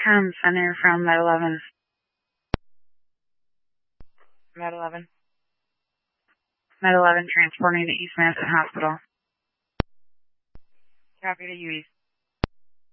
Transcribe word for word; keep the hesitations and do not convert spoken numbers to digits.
Tom Center from Med eleven. Med eleven. Med eleven transporting to East Madison Hospital. Copy to you, East.